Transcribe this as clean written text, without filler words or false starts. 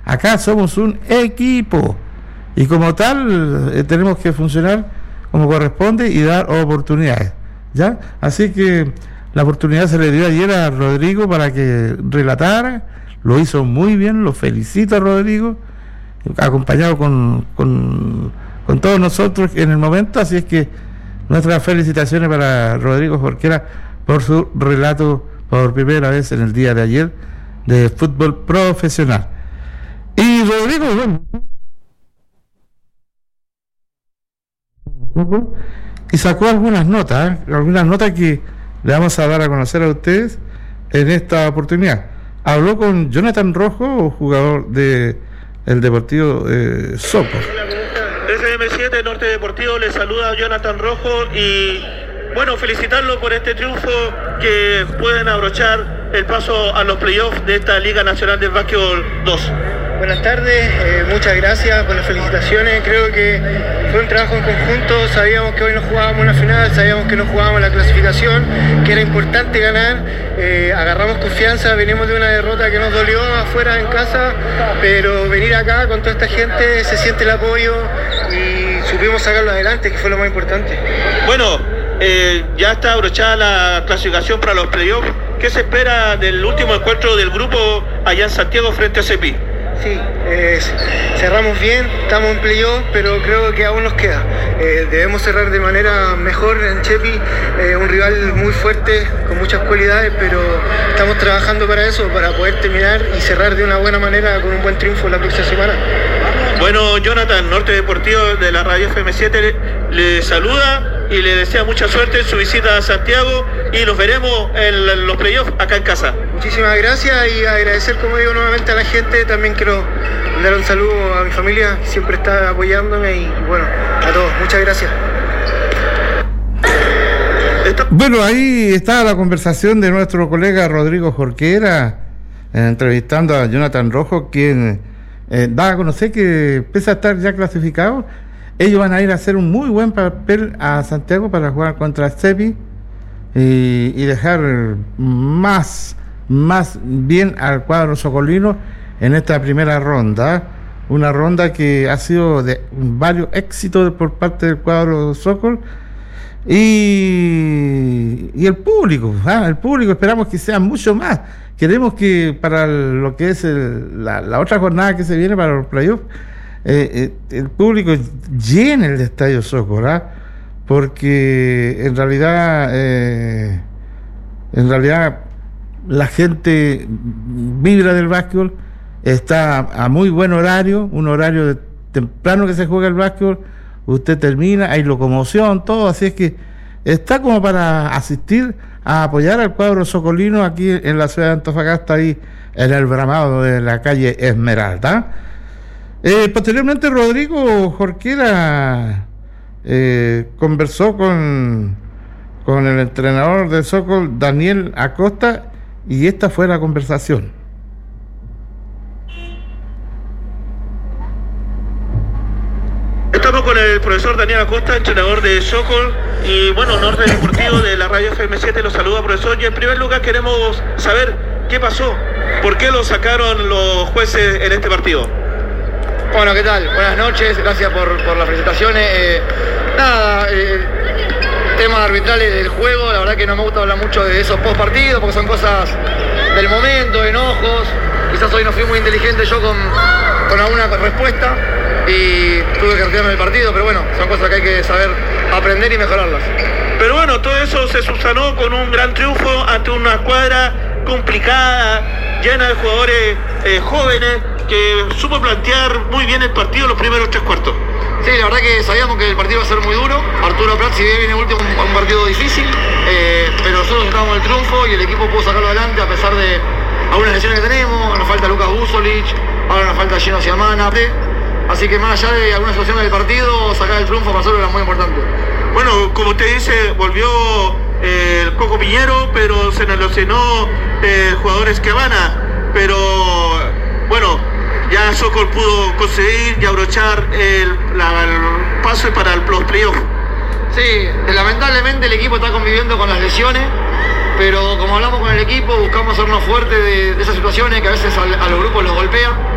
acá somos un equipo y como tal tenemos que funcionar como corresponde y dar oportunidades, ¿ya? Así que la oportunidad se le dio ayer a Rodrigo para que relatara, lo hizo muy bien, lo felicito a Rodrigo, acompañado con todos nosotros en el momento, así es que nuestras felicitaciones para Rodrigo Jorquera por su relato por primera vez en el día de ayer de fútbol profesional. Y Rodrigo, bueno, y sacó algunas notas que le vamos a dar a conocer a ustedes en esta oportunidad. Habló con Jonathan Rojo, jugador de el Deportivo Sokol. FM7 Norte Deportivo le saluda a Jonathan Rojo y bueno, felicitarlo por este triunfo que pueden abrochar el paso a los playoffs de esta Liga Nacional de Básquetbol 2. Buenas tardes, muchas gracias por las felicitaciones. Creo que fue un trabajo en conjunto. Sabíamos que hoy no jugábamos una final, sabíamos que no jugábamos la clasificación, que era importante ganar. Agarramos confianza, venimos de una derrota que nos dolió afuera en casa, pero venir acá con toda esta gente se siente el apoyo y supimos sacarlo adelante, que fue lo más importante. Bueno, ya está abrochada la clasificación para los playoffs. ¿Qué se espera del último encuentro del grupo allá en Santiago frente a CEPI? Sí, cerramos bien, estamos en playoff, pero creo que aún nos queda. Debemos cerrar de manera mejor en Chepi, un rival muy fuerte, con muchas cualidades, pero estamos trabajando para eso, para poder terminar y cerrar de una buena manera con un buen triunfo la próxima semana. Bueno, Jonathan, Norte Deportivo de la Radio FM7 le saluda y le desea mucha suerte en su visita a Santiago y los veremos en los playoffs acá en casa. Muchísimas gracias y agradecer, como digo, nuevamente a la gente. También quiero dar un saludo a mi familia que siempre está apoyándome y bueno, a todos, muchas gracias. Bueno, ahí está la conversación de nuestro colega Rodrigo Jorquera entrevistando a Jonathan Rojo, quien da a conocer que pese a estar ya clasificados, ellos van a ir a hacer un muy buen papel a Santiago para jugar contra CEPI y dejar más bien al cuadro socolino en esta primera ronda, una ronda que ha sido de varios éxitos por parte del cuadro Sokol y el público esperamos que sea mucho más. Queremos que para lo que es la otra jornada que se viene para los playoffs, el público llene el estadio Sokol, porque en realidad la gente vibra del básquetbol, está a muy buen horario, un horario de temprano que se juega el básquetbol, usted termina, hay locomoción, todo, así es que está como para asistir a apoyar al cuadro socolino aquí en la ciudad de Antofagasta, ahí en el bramado de la calle Esmeralda. Posteriormente Rodrigo Jorquera conversó con el entrenador del Sokol, Daniel Acosta, y esta fue la conversación. Estamos con el profesor Daniel Acosta, entrenador de Sokol, y bueno, Norte Deportivo de la Radio FM7 los saluda, profesor. Y en primer lugar queremos saber qué pasó, por qué lo sacaron los jueces en este partido. Bueno, ¿qué tal? Buenas noches, gracias por las felicitaciones. Temas arbitrales del juego, la verdad que no me gusta hablar mucho de esos post partidos porque son cosas del momento, enojos. Quizás hoy no fui muy inteligente yo con alguna respuesta y tuve que retirarme del partido, pero bueno, son cosas que hay que saber aprender y mejorarlas. Pero bueno, todo eso se subsanó con un gran triunfo ante una escuadra complicada, llena de jugadores jóvenes, que supo plantear muy bien el partido los primeros 3 cuartos. Sí, la verdad que sabíamos que el partido iba a ser muy duro. Arturo Prat, si bien viene último, un partido difícil, pero nosotros estábamos en el triunfo y el equipo pudo sacarlo adelante a pesar de algunas lesiones que tenemos. Nos falta Lucas Busolich, ahora nos falta Gino Siamana. Así que más allá de algunas situaciones del partido, sacar el triunfo para nosotros era muy importante. Bueno, como usted dice, volvió el Coco Piñero, pero se nos lesionó jugadores que van pero bueno, ya Sokol pudo conseguir y abrochar el paso para los playoffs. Sí, lamentablemente el equipo está conviviendo con las lesiones, pero como hablamos con el equipo, buscamos hacernos fuertes de esas situaciones que a veces a los grupos los golpea.